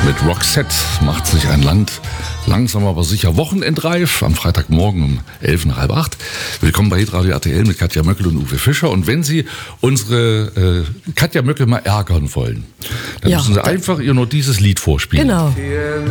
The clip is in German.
Mit Roxette macht sich ein Land langsam aber sicher wochenendreif am Freitagmorgen um 7:30. Willkommen bei Hitradio RTL mit Katja Möckel und Uwe Fischer. Und wenn Sie unsere Katja Möckel mal ärgern wollen, dann müssen Sie einfach ihr nur dieses Lied vorspielen. Genau.